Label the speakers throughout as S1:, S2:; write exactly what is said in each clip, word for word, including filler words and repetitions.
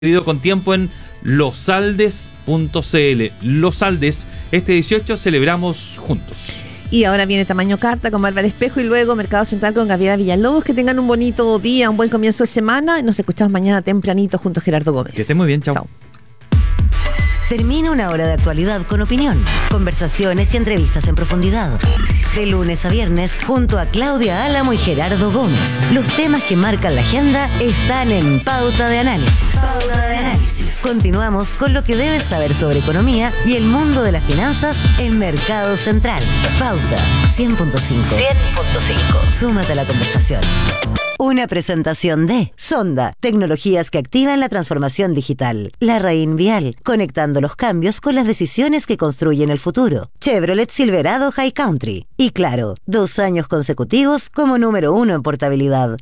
S1: con tiempo en losaldes punto c l. Los Aldes, este dieciocho celebramos juntos.
S2: Y ahora viene Tamaño Carta con Bárbara Espejo y luego Mercado Central con Gabriela Villalobos. Que tengan un bonito día, un buen comienzo de semana y nos escuchamos mañana tempranito junto a Gerardo Gómez.
S1: Que esté muy bien, chao.
S2: Chao.
S3: Termina una hora de actualidad con opinión, conversaciones y entrevistas en profundidad. De lunes a viernes, junto a Claudia Álamo y Gerardo Gómez. Los temas que marcan la agenda están en Pauta de Análisis. Pauta de Análisis. Continuamos con lo que debes saber sobre economía y el mundo de las finanzas en Mercado Central. Pauta cien punto cinco. cien punto cinco. Súmate a la conversación. Una presentación de Sonda, tecnologías que activan la transformación digital. Larraín Vial, conectando los cambios con las decisiones que construyen el futuro. Chevrolet Silverado High Country. Y claro, dos años consecutivos como número uno en portabilidad.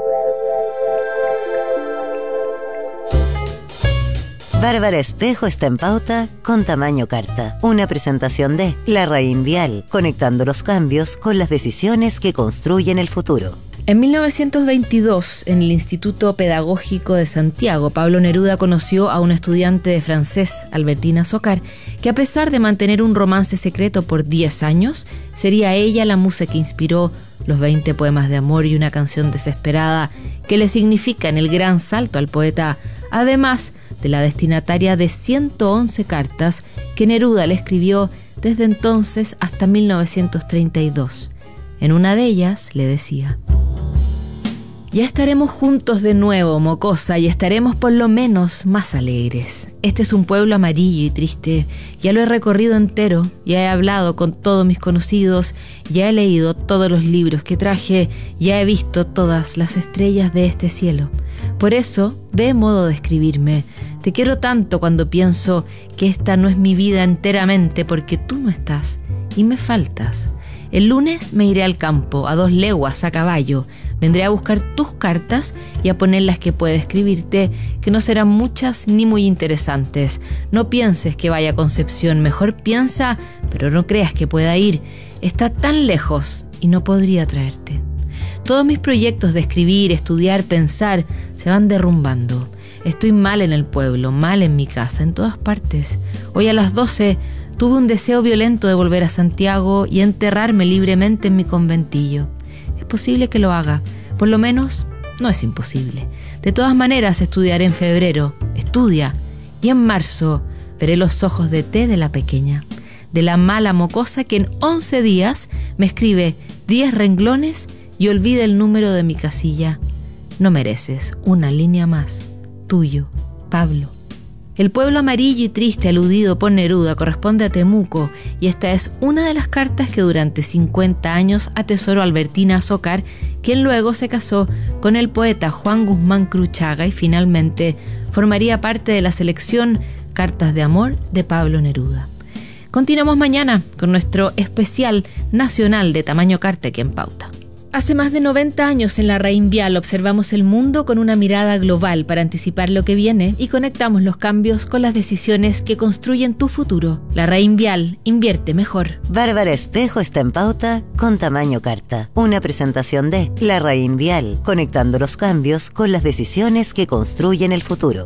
S3: Bárbara Espejo está en Pauta con Tamaño Carta. Una presentación de Larraín Vial, conectando los cambios con las decisiones que construyen el futuro.
S4: En mil novecientos veintidós, en el Instituto Pedagógico de Santiago, Pablo Neruda conoció a una estudiante de francés, Albertina Soccar, que a pesar de mantener un romance secreto por diez años, sería ella la musa que inspiró los veinte poemas de amor y una canción desesperada que le significan el gran salto al poeta, además de la destinataria de ciento once cartas que Neruda le escribió desde entonces hasta mil novecientos treinta y dos. En una de ellas le decía: ya estaremos juntos de nuevo, mocosa, y estaremos por lo menos más alegres. Este es un pueblo amarillo y triste. Ya lo he recorrido entero, ya he hablado con todos mis conocidos, ya he leído todos los libros que traje, ya he visto todas las estrellas de este cielo. Por eso, ve modo de escribirme. Te quiero tanto cuando pienso que esta no es mi vida enteramente porque tú no estás y me faltas. El lunes me iré al campo, a dos leguas a caballo. Vendré a buscar tus cartas y a poner las que pueda escribirte, que no serán muchas ni muy interesantes. No pienses que vaya a Concepción, mejor piensa, pero no creas que pueda ir. Está tan lejos y no podría traerte. Todos mis proyectos de escribir, estudiar, pensar, se van derrumbando. Estoy mal en el pueblo, mal en mi casa, en todas partes. Hoy a las doce... tuve un deseo violento de volver a Santiago y enterrarme libremente en mi conventillo. Es posible que lo haga, por lo menos no es imposible. De todas maneras estudiaré en febrero, estudia, y en marzo veré los ojos de té de la pequeña, de la mala mocosa que en once días me escribe diez renglones y olvida el número de mi casilla. No mereces una línea más. Tuyo, Pablo. El pueblo amarillo y triste aludido por Neruda corresponde a Temuco y esta es una de las cartas que durante cincuenta años atesoró Albertina Soccar, quien luego se casó con el poeta Juan Guzmán Cruchaga y finalmente formaría parte de la selección Cartas de Amor de Pablo Neruda. Continuamos mañana con nuestro especial nacional de Tamaño Carta aquí en Pauta. Hace más de noventa años en Larraín Vial observamos el mundo con una mirada global para anticipar lo que viene y conectamos los cambios con las decisiones que construyen tu futuro. Larraín Vial, invierte mejor.
S3: Bárbara Espejo está en Pauta con Tamaño Carta. Una presentación de Larraín Vial, conectando los cambios con las decisiones que construyen el futuro.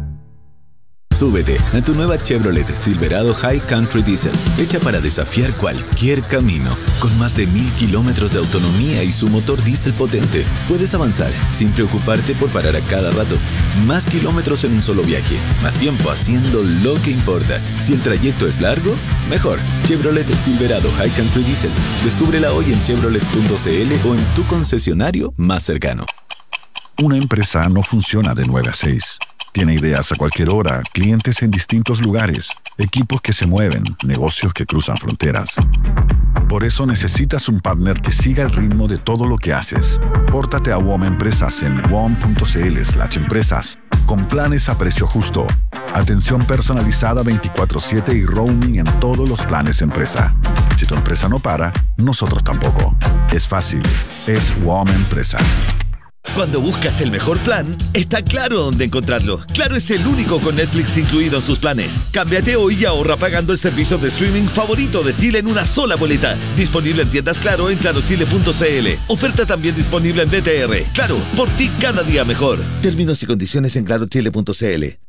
S5: Súbete a tu nueva Chevrolet Silverado High Country Diesel, hecha para desafiar cualquier camino. Con más de mil kilómetros de autonomía y su motor diésel potente, puedes avanzar sin preocuparte por parar a cada rato. Más kilómetros en un solo viaje, más tiempo haciendo lo que importa. Si el trayecto es largo, mejor. Chevrolet Silverado High Country Diesel. Descúbrela hoy en chevrolet punto c l o en tu concesionario más cercano.
S6: Una empresa no funciona de nueve a seis. Tiene ideas a cualquier hora, clientes en distintos lugares, equipos que se mueven, negocios que cruzan fronteras. Por eso necesitas un partner que siga el ritmo de todo lo que haces. Pórtate a W O M Empresas en w o m punto c l slash empresas, con planes a precio justo, atención personalizada veinticuatro siete y roaming en todos los planes empresa. Si tu empresa no para, nosotros tampoco. Es fácil, es W O M Empresas.
S7: Cuando buscas el mejor plan, está claro dónde encontrarlo. Claro es el único con Netflix incluido en sus planes. Cámbiate hoy y ahorra pagando el servicio de streaming favorito de Chile en una sola boleta. Disponible en tiendas Claro en claro chile punto c l. Oferta también disponible en B T R. Claro, por ti cada día mejor. Términos y condiciones en claro chile punto c l.